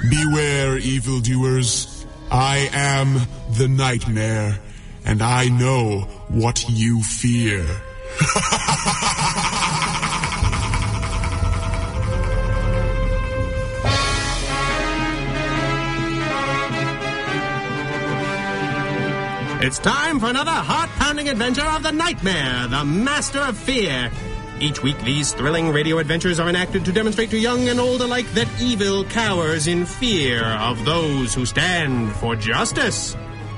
Beware, evildoers. I am the Nightmare, and I know what you fear. It's time for another heart-pounding adventure of the Nightmare, the Master of Fear. Each week, these thrilling radio adventures are enacted to demonstrate to young and old alike that evil cowers in fear of those who stand for justice.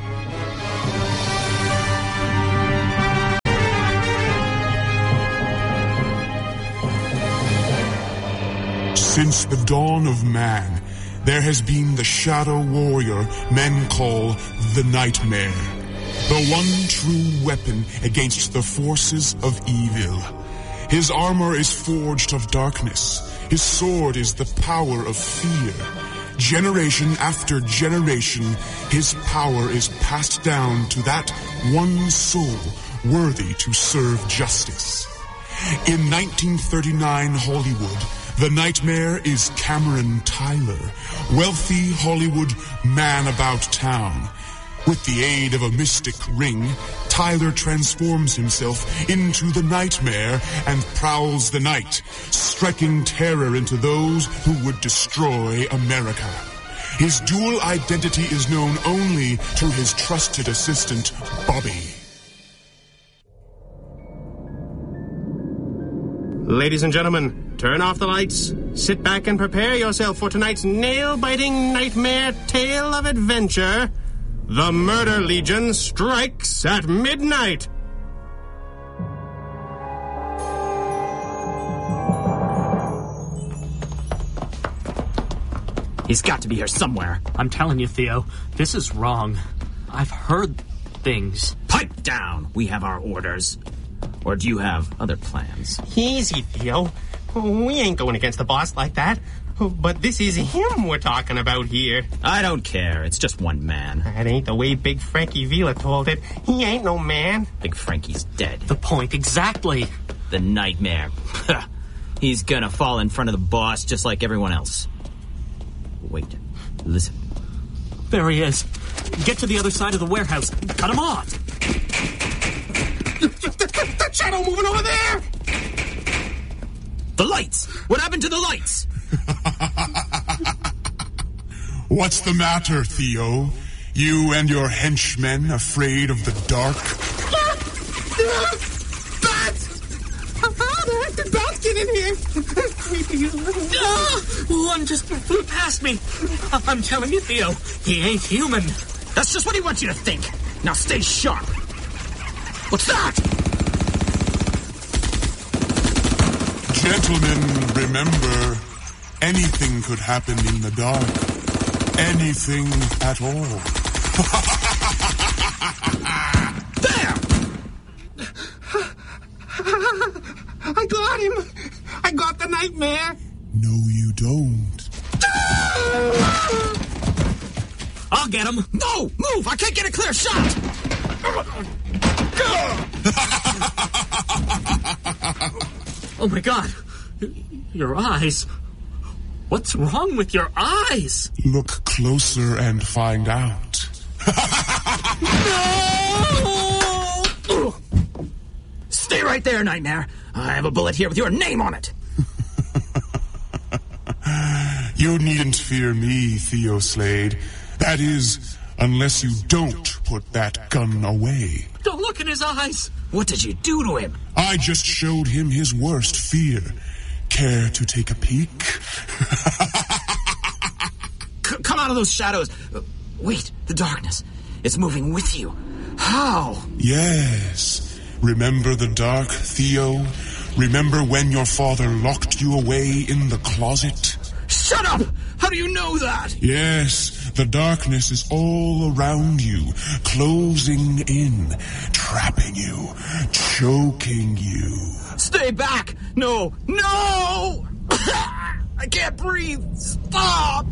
Since the dawn of man, there has been the shadow warrior men call the Nightmare. The one true weapon against the forces of evil. His armor is forged of darkness. His sword is the power of fear. Generation after generation, his power is passed down to that one soul worthy to serve justice. In 1939 Hollywood, the Nightmare is Cameron Tyler, wealthy Hollywood man about town. With the aid of a mystic ring, Tyler transforms himself into the Nightmare and prowls the night, striking terror into those who would destroy America. His dual identity is known only to his trusted assistant, Bobby. Ladies and gentlemen, turn off the lights, sit back and prepare yourself for tonight's nail-biting nightmare tale of adventure. The Murder Legion strikes at midnight. He's got to be here somewhere. I'm telling you, Theo, this is wrong. I've heard things. Pipe down! We have our orders. Or do you have other plans? Easy, Theo. We ain't going against the boss like that. But this is him we're talking about here. I don't care. It's just one man. That ain't the way Big Frankie Vila told it. He ain't no man. Big Frankie's dead. The point exactly. The Nightmare. He's gonna fall in front of the boss just like everyone else. Wait. Listen. There he is. Get to the other side of the warehouse. Cut him off. That shadow moving over there! The lights! What happened to the lights? What's the matter, Theo? You and your henchmen afraid of the dark? Bats! How did bats get in here? One just flew past me. I'm telling you, Theo, he ain't human. That's just what he wants you to think. Now stay sharp. What's that? Gentlemen, remember, anything could happen in the dark. Anything at all. There! I got him. I got the Nightmare. No, you don't. I'll get him. No! Move! I can't get a clear shot! Oh my God. Your eyes. What's wrong with your eyes? Look closer and find out. No! Stay right there, Nightmare. I have a bullet here with your name on it. You needn't fear me, Theo Slade. That is, unless you don't put that gun away. Don't look in his eyes. What did you do to him? I just showed him his worst fear. Care to take a peek? Come out of those shadows. Wait, the darkness. It's moving with you. How? Yes. Remember the dark, Theo? Remember when your father locked you away in the closet? Shut up! How do you know that? Yes, the darkness is all around you, closing in, trapping you, choking you. Stay back! No! No! I can't breathe! Stop!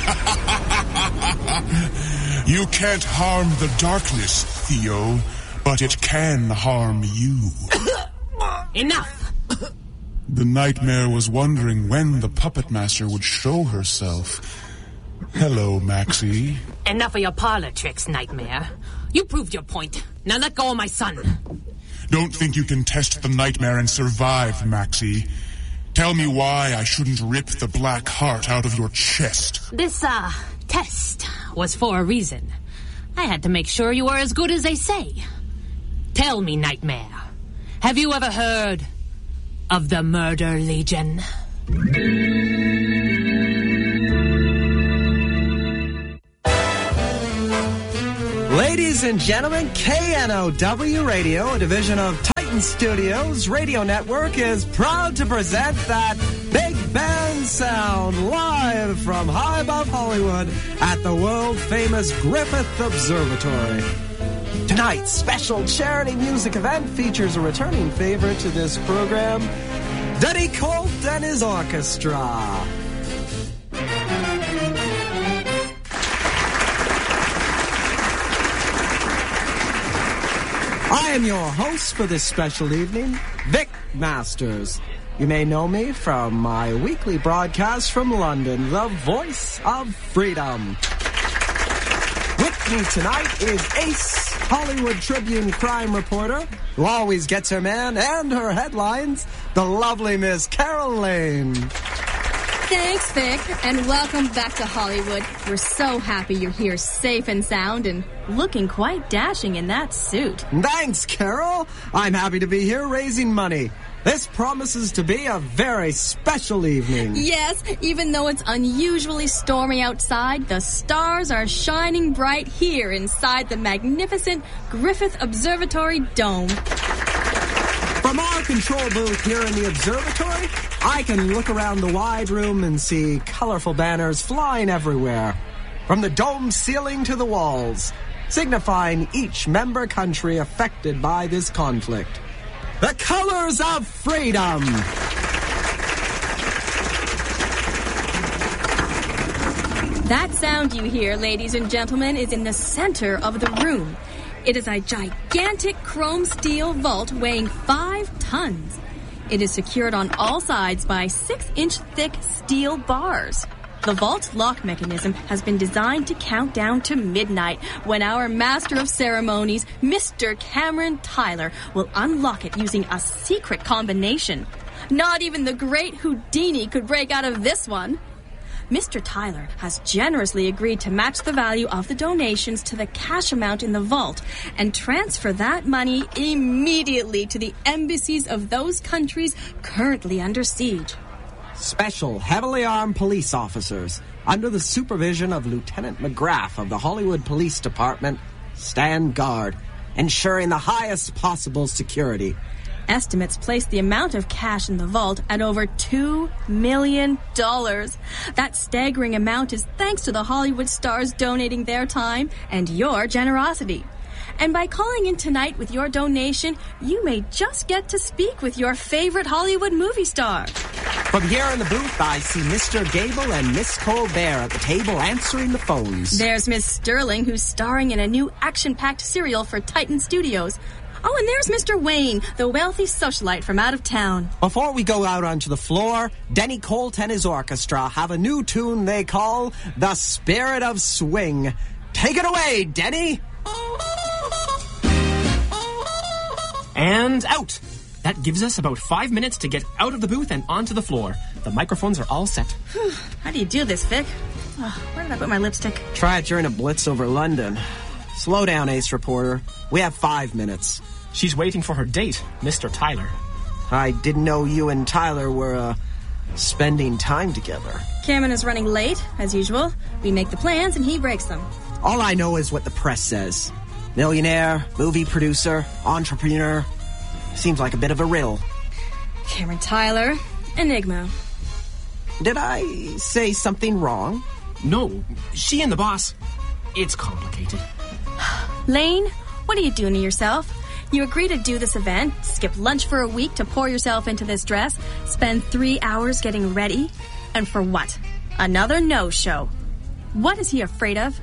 You can't harm the darkness, Theo, but it can harm you. Enough! The Nightmare was wondering when the Puppet Master would show herself. Hello, Maxie. Enough of your parlor tricks, Nightmare. You proved your point. Now let go of my son. Don't think you can test the nightmare and survive, Maxie. Tell me why I shouldn't rip the black heart out of your chest. This, test was for a reason. I had to make sure you were as good as they say. Tell me, Nightmare, have you ever heard of the Murder Legion? Ladies and gentlemen, KNOW Radio, a division of Titan Studios Radio Network, is proud to present that Big Band Sound live from high above Hollywood at the world-famous Griffith Observatory. Tonight's special charity music event features a returning favorite to this program, Denny Colt and his orchestra. I am your host for this special evening, Vic Masters. You may know me from my weekly broadcast from London, the voice of freedom. With me tonight is Ace, Hollywood Tribune crime reporter, who always gets her man and her headlines, the lovely Miss Carol Lane. Thanks, Vic, and welcome back to Hollywood. We're so happy you're here safe and sound and looking quite dashing in that suit. Thanks, Carol. I'm happy to be here raising money. This promises to be a very special evening. Yes, even though it's unusually stormy outside, the stars are shining bright here inside the magnificent Griffith Observatory Dome. From our control booth here in the observatory, I can look around the wide room and see colorful banners flying everywhere, from the dome ceiling to the walls, signifying each member country affected by this conflict. The colors of freedom! That sound you hear, ladies and gentlemen, is in the center of the room. It is a gigantic chrome steel vault weighing 5 tons. It is secured on all sides by 6-inch thick steel bars. The vault's lock mechanism has been designed to count down to midnight when our master of ceremonies, Mr. Cameron Tyler, will unlock it using a secret combination. Not even the great Houdini could break out of this one. Mr. Tyler has generously agreed to match the value of the donations to the cash amount in the vault and transfer that money immediately to the embassies of those countries currently under siege. Special heavily armed police officers, under the supervision of Lieutenant McGrath of the Hollywood Police Department, stand guard, ensuring the highest possible security. Estimates place the amount of cash in the vault at over $2 million. That staggering amount is thanks to the Hollywood stars donating their time and your generosity. And by calling in tonight with your donation, you may just get to speak with your favorite Hollywood movie star. From here in the booth, I see Mr. Gable and Miss Colbert at the table answering the phones. There's Miss Sterling, who's starring in a new action-packed serial for Titan Studios. Oh, and there's Mr. Wayne, the wealthy socialite from out of town. Before we go out onto the floor, Denny Colt and his orchestra have a new tune they call The Spirit of Swing. Take it away, Denny! And out! That gives us about 5 minutes to get out of the booth and onto the floor. The microphones are all set. How do you do this, Vic? Where did I put my lipstick? Try it during a blitz over London. Slow down, Ace Reporter. We have 5 minutes. She's waiting for her date, Mr. Tyler. I didn't know you and Tyler were, spending time together. Cameron is running late, as usual. We make the plans and he breaks them. All I know is what the press says. Millionaire, movie producer, entrepreneur. Seems like a bit of a riddle. Cameron Tyler, enigma. Did I say something wrong? No, she and the boss. It's complicated. Lane, what are you doing to yourself? You agree to do this event, skip lunch for a week to pour yourself into this dress, spend 3 hours getting ready, and for what? Another no-show. What is he afraid of?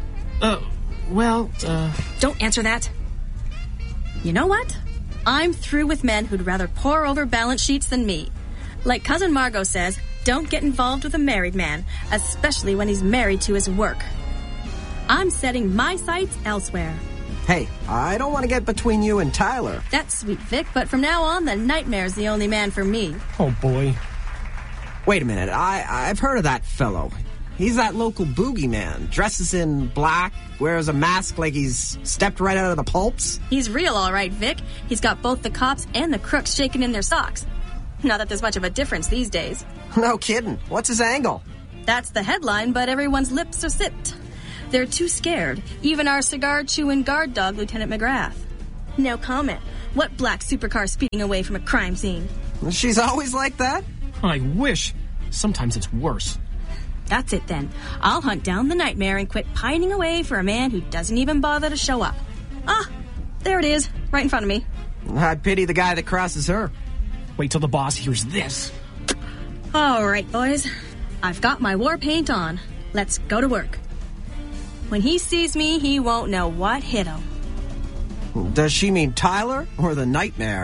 Don't answer that. You know what? I'm through with men who'd rather pore over balance sheets than me. Like Cousin Margot says, don't get involved with a married man, especially when he's married to his work. I'm setting my sights elsewhere. Hey, I don't want to get between you and Tyler. That's sweet, Vic, but from now on, the Nightmare's the only man for me. Oh, boy. Wait a minute, I've heard of that fellow. He's that local boogeyman. Dresses in black, wears a mask like he's stepped right out of the pulps. He's real, all right, Vic. He's got both the cops and the crooks shaking in their socks. Not that there's much of a difference these days. No kidding. What's his angle? That's the headline, but everyone's lips are sipped. They're too scared. Even our cigar-chewing guard dog, Lieutenant McGrath. No comment. What black supercar speeding away from a crime scene? She's always like that? I wish. Sometimes it's worse. That's it then. I'll hunt down the Nightmare and quit pining away for a man who doesn't even bother to show up. Ah, there it is, right in front of me. I pity the guy that crosses her. Wait till the boss hears this. All right, boys. I've got my war paint on. Let's go to work. When he sees me, he won't know what hit him. Does she mean Tyler or the Nightmare?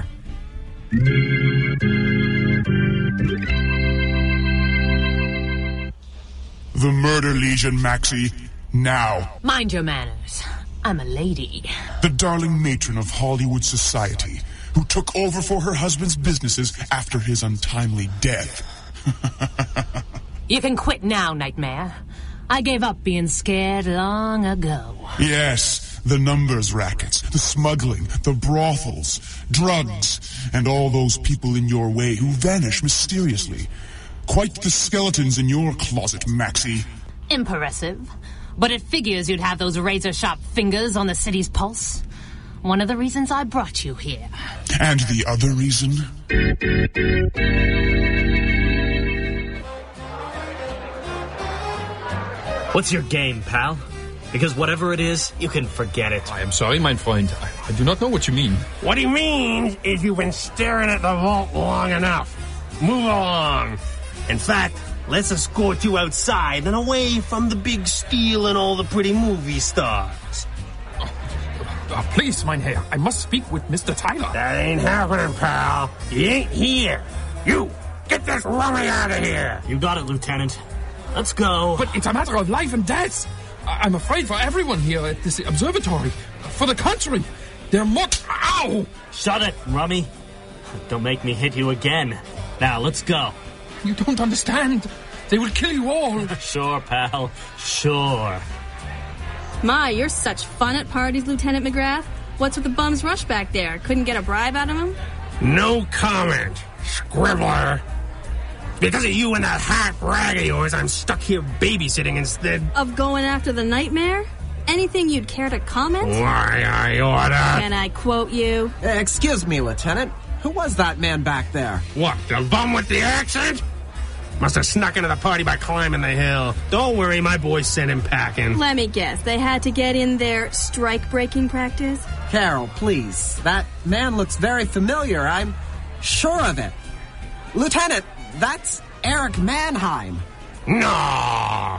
The Murder Legion, Maxie. Now. Mind your manners. I'm a lady. The darling matron of Hollywood society, who took over for her husband's businesses after his untimely death. You can quit now, Nightmare. I gave up being scared long ago. Yes, the numbers rackets, the smuggling, the brothels, drugs, and all those people in your way who vanish mysteriously. Quite the skeletons in your closet, Maxie. Impressive. But it figures you'd have those razor-sharp fingers on the city's pulse. One of the reasons I brought you here. And the other reason? What's your game, pal? Because whatever it is, you can forget it. I am sorry, mein Freund. I do not know what you mean. What he means is you've been staring at the vault long enough. Move along. In fact, let's escort you outside and away from the big steel and all the pretty movie stars. Please, mein Herr, I must speak with Mr. Tyler. That ain't happening, pal. He ain't here. You, get this rummy out of here. You got it, Lieutenant. Let's go. But it's a matter of life and death. I'm afraid for everyone here at this observatory. For the country. They're more... Ow! Shut it, Rummy. Don't make me hit you again. Now, let's go. You don't understand. They will kill you all. Sure, pal. Sure. My, you're such fun at parties, Lieutenant McGrath. What's with the bum's rush back there? Couldn't get a bribe out of him? No comment, scribbler. Because of you and that hot rag of yours, I'm stuck here babysitting instead of going after the Nightmare? Anything you'd care to comment? Why, I order... Can I quote you? Excuse me, Lieutenant. Who was that man back there? What, the bum with the accent? Must have snuck into the party by climbing the hill. Don't worry, my boys sent him packing. Let me guess, they had to get in their strike-breaking practice? Carol, please. That man looks very familiar. I'm sure of it. Lieutenant, that's Eric Mannheim. No.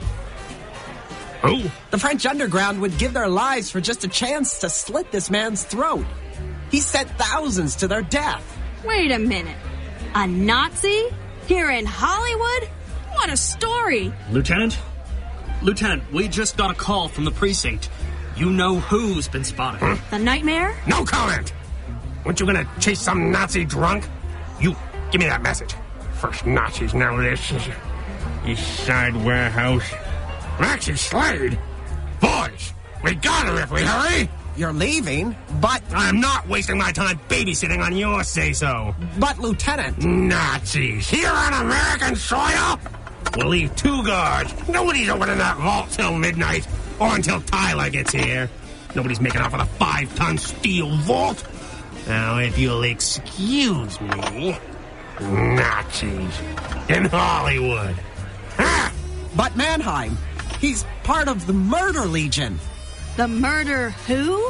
Who? The French underground would give their lives for just a chance to slit this man's throat. He sent thousands to their death. Wait a minute. A Nazi? Here in Hollywood? What a story! Lieutenant, we just got a call from the precinct. You know who's been spotted. Huh? The Nightmare? No comment! Weren't you gonna chase some Nazi drunk? You, give me that message. First Nazis, now this. East Side Warehouse. Maxie Slade! Boys, we got her if we hurry! You're leaving, but... I'm not wasting my time babysitting on your say-so. But, Lieutenant... Nazis, here on American soil? We'll leave 2 guards. Nobody's opening that vault till midnight, or until Tyler gets here. Nobody's making off with a 5-ton steel vault. Now, if you'll excuse me... Nazis in Hollywood. Ha! But Mannheim, he's part of the Murder Legion. The murder who?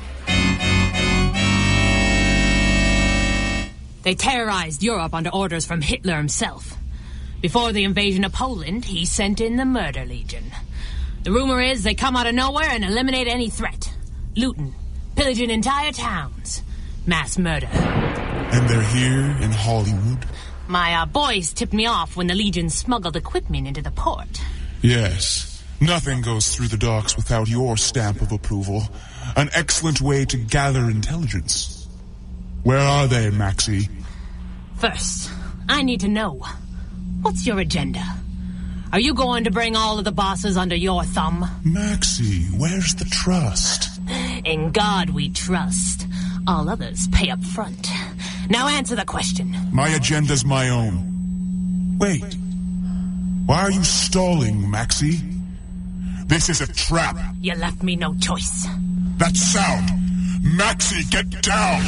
They terrorized Europe under orders from Hitler himself. Before the invasion of Poland, he sent in the Murder Legion. The rumor is they come out of nowhere and eliminate any threat. Looting, pillaging entire towns. Mass murder. And they're here in Hollywood? My boys tipped me off when the Legion smuggled equipment into the port. Yes. Nothing goes through the docks without your stamp of approval. An excellent way to gather intelligence. Where are they, Maxie? First, I need to know. What's your agenda? Are you going to bring all of the bosses under your thumb? Maxie, where's the trust? In God we trust. All others pay up front. Now answer the question. My agenda's my own. Wait. Why are you stalling, Maxie? This is a trap. You left me no choice. That sound! Maxie, get down!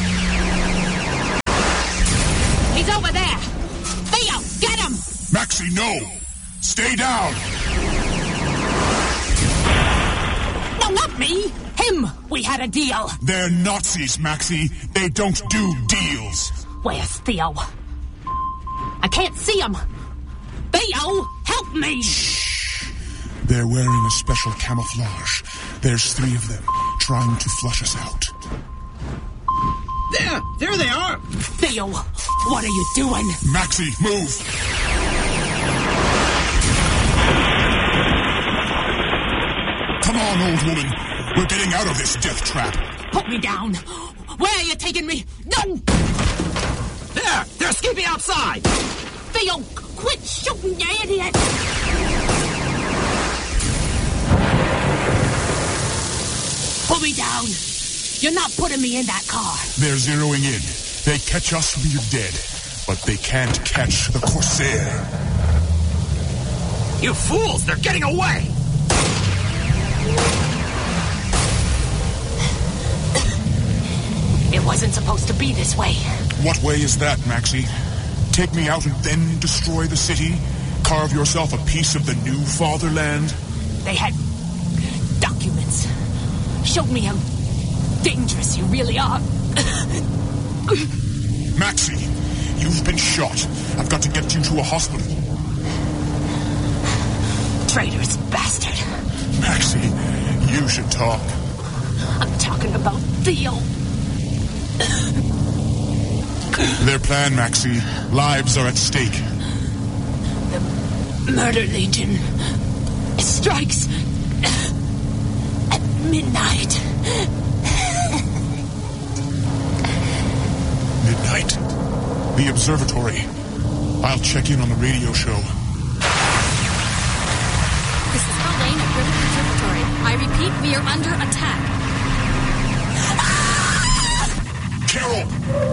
He's over there! Theo, get him! Maxie, no! Stay down! No, not me! Him! We had a deal! They're Nazis, Maxie. They don't do deals. Where's Theo? I can't see him! Theo, help me! Shh. They're wearing a special camouflage. There's 3 of them, trying to flush us out. There they are! Theo, what are you doing? Maxie, move! Come on, old woman. We're getting out of this death trap. Put me down. Where are you taking me? No! They're escaping outside! Theo, quit shooting, you idiot! Put me down. You're not putting me in that car. They're zeroing in. They catch us, we're dead. But they can't catch the Corsair. You fools! They're getting away! It wasn't supposed to be this way. What way is that, Maxie? Take me out and then destroy the city? Carve yourself a piece of the new fatherland? They had documents. Showed me how dangerous you really are. Maxie, you've been shot. I've got to get you to a hospital. Traitorous bastard. Maxie, you should talk. I'm talking about Theo. Their plan, Maxie. Lives are at stake. The Murder Legion strikes at midnight. Midnight? The observatory. I'll check in on the radio show. This is Carol Lane at River Observatory. I repeat, we are under attack. Carol!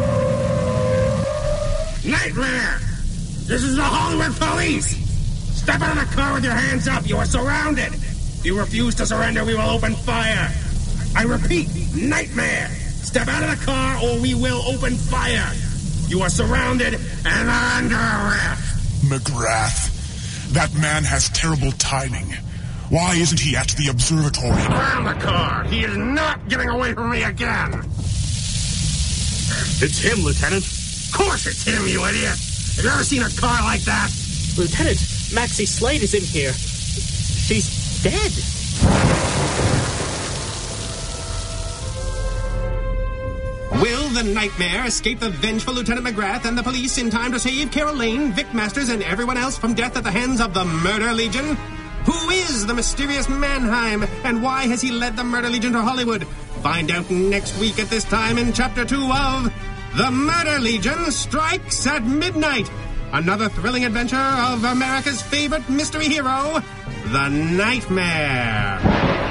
Nightmare! This is the Hollywood police! Step out of the car with your hands up. You are surrounded. If you refuse to surrender, we will open fire. I repeat, Nightmare! Step out of the car or we will open fire. You are surrounded and under arrest. McGrath. That man has terrible timing. Why isn't he at the observatory? Around the car. He is not getting away from me again. It's him, Lieutenant. Of course it's him, you idiot. Have you ever seen a car like that? Lieutenant, Maxie Slade is in here. She's dead. Will the Nightmare escape the vengeful Lieutenant McGrath and the police in time to save Carol Lane, Vic Masters, and everyone else from death at the hands of the Murder Legion? Who is the mysterious Mannheim, and why has he led the Murder Legion to Hollywood? Find out next week at this time in Chapter 2 of The Murder Legion Strikes at Midnight. Another thrilling adventure of America's favorite mystery hero, the Nightmare.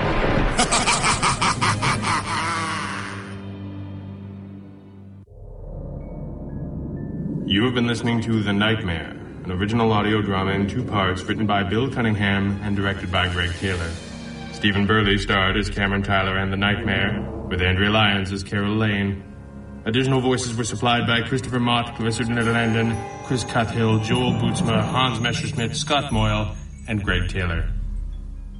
You have been listening to The Nightmare, an original audio drama in 2 parts written by Bill Cunningham and directed by Greg Taylor. Stephen Burley starred as Cameron Tyler and the Nightmare, with Andrea Lyons as Carol Lane. Additional voices were supplied by Christopher Mott, Clarissa Nederlanden, Chris Cuthill, Joel Bootsma, Hans Messerschmidt, Scott Moyle, and Greg Taylor.